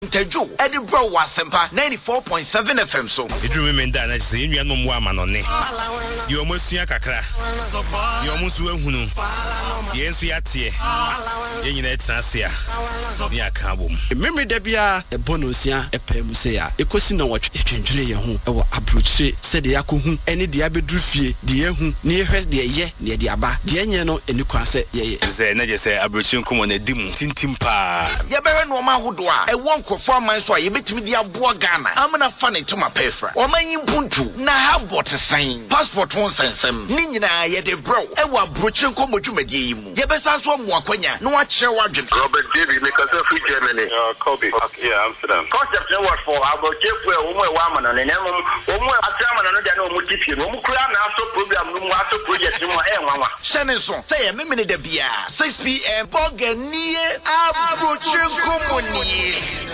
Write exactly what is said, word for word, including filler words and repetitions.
Tejo, Eddie Bro was Sempa ninety-four point seven F M so. It remember that I say you no more man on it. You almost see a kakra. You almost will hunu. Yes, we are here. You need Transia. Near Kabum. Memory debia a bonusia, a pemusea, a question of what you can do. Our approach said the Akuhu, any diabedrufie, the Ehu, near her, the ye, near the Abba, the Enyano, and you can say, yes, I just say, Abruchum come on a dim tintimpa. Yaberan Woma Woodwa, I won't conform my soy, you bet me the Abua Ghana. I'm not funny to my pefra. Or my Buntu, now how bought a sign. Passport won't send some. Nina, yet a bro, I want Bruchum come to me. Yabesas one Wakwanya, no watch your wardrobe. Robert David, because of Germany. Uh, Kobe. Okay, yeah, Amsterdam. Concept what for about Jeffrey, Umo Waman, and then Umo Asaman, and then Umuti, Umukran, also program, Mumato project, Mama. Shannon, say a minute of six p m. Bogania, Abruchum Company.